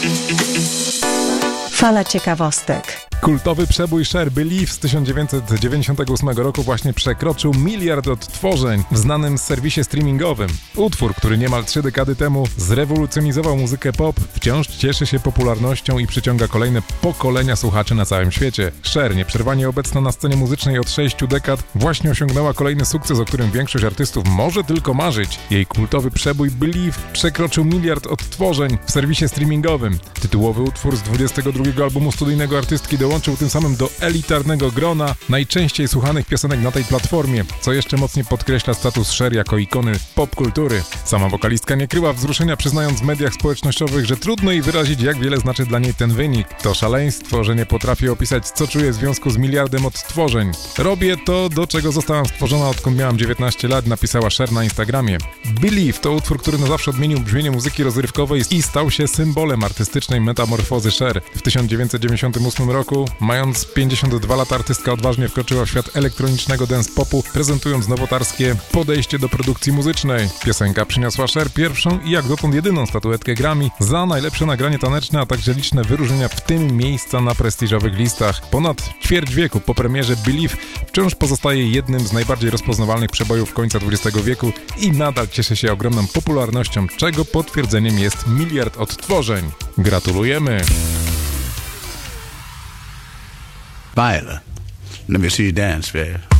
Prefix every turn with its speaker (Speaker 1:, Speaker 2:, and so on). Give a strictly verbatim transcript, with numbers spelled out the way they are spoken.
Speaker 1: Fala ciekawostek.
Speaker 2: Kultowy przebój Cher Believe z tysiąc dziewięćset dziewięćdziesiątego ósmego roku właśnie przekroczył miliard odtworzeń w znanym serwisie streamingowym. Utwór, który niemal trzy dekady temu zrewolucjonizował muzykę pop, wciąż cieszy się popularnością i przyciąga kolejne pokolenia słuchaczy na całym świecie. Cher, nieprzerwanie obecna na scenie muzycznej od sześciu dekad, właśnie osiągnęła kolejny sukces, o którym większość artystów może tylko marzyć. Jej kultowy przebój Believe przekroczył miliard odtworzeń w serwisie streamingowym. Tytułowy utwór z dwudziestego drugiego albumu studyjnego artystki dołączył tym samym do elitarnego grona najczęściej słuchanych piosenek na tej platformie, co jeszcze mocniej podkreśla status Cher jako ikony popkultury. Sama wokalistka nie kryła wzruszenia, przyznając w mediach społecznościowych, że trudno jej wyrazić, jak wiele znaczy dla niej ten wynik. To szaleństwo, że nie potrafi opisać, co czuje w związku z miliardem odtworzeń. Robię to, do czego zostałam stworzona, odkąd miałam dziewiętnaście lat, napisała Cher na Instagramie. Believe to utwór, który na zawsze odmienił brzmienie muzyki rozrywkowej i stał się symbolem artystycznej metamorfozy Cher. W tysiąc dziewięćset dziewięćdziesiątym ósmym roku, mając pięćdziesiąt dwa lata, artystka odważnie wkroczyła w świat elektronicznego dance popu, prezentując nowotarskie podejście do produkcji muzycznej. Piosenka przyniosła Cher pierwszą i jak dotąd jedyną statuetkę Grammy za najlepsze nagranie taneczne, a także liczne wyróżnienia, w tym miejsca na prestiżowych listach. Ponad ćwierć wieku po premierze Believe wciąż pozostaje jednym z najbardziej rozpoznawalnych przebojów końca dwudziestego wieku i nadal cieszy się ogromną popularnością, czego potwierdzeniem jest miliard odtworzeń. Gratulujemy!
Speaker 3: Viola, let me see you dance, babe.